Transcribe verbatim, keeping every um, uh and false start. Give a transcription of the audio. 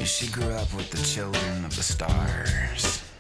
She grew up with the children of the stars.